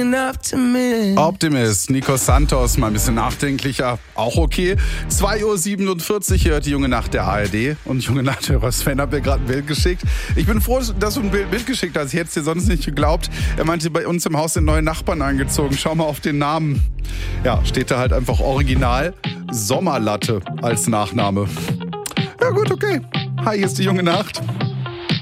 Optimist, Nico Santos, mal ein bisschen nachdenklicher, auch okay. 2:47 Uhr, hier hört die Junge Nacht der ARD. Und Junge Nacht-Hörer Sven hat mir gerade ein Bild geschickt. Ich bin froh, dass du ein Bild mitgeschickt hast. Ich hätte es dir sonst nicht geglaubt. Er meinte, bei uns im Haus sind neue Nachbarn eingezogen. Schau mal auf den Namen. Ja, steht da halt einfach original Sommerlatte als Nachname. Ja gut, okay. Hi, hier ist die Junge Nacht.